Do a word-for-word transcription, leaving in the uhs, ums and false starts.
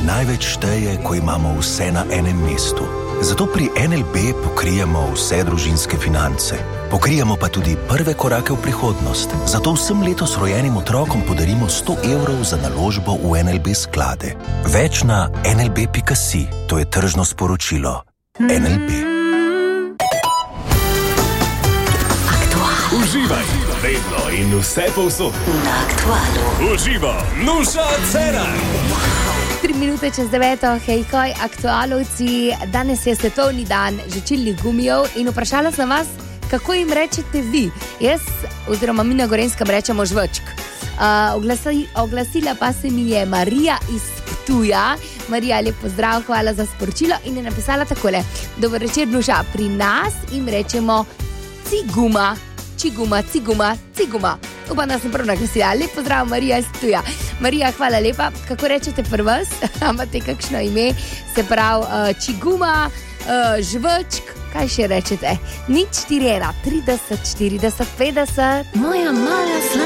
največ šteje, ko imamo vse na enem mestu. Zato pri N L B pokrijemo vse družinske finance. Pokrijemo pa tudi prve korake v prihodnost. Zato vsem letos rojenim otrokom podarimo sto evrov za naložbo v N L B sklade. Več na en el be pika si. To je tržno sporočilo. N L B. Uživaj, vedno in vse povsod. Na Aktualu. Uživa, Nuša Cerar. Tri minute čez deveto, hejkoj, aktualovci. Danes je svetovni dan žvečilnih gumijev in vprašala sem vas, kako jim rečete vi. Jaz, oziroma mi na Gorenskem rečemo žvečk. Uh, oglasi, oglasila pa se mi je Marija iz Ptuja. Marija, lep pozdrav, hvala za sporočilo in je napisala takole. Dober večer, Nuša, pri nas jim rečemo ciguma. Čiguma, ciguma, ciguma. Upam, da sem prv naglasila. Lep pozdrav, Marija iz Ptuja. Marija, hvala lepa. Kako rečete pri vas? Imate kakšno ime? Se pravi, uh, čiguma, uh, žvečk, kaj še rečete? Nič štiri ena, trideset, štirideset, petdeset. Moja mala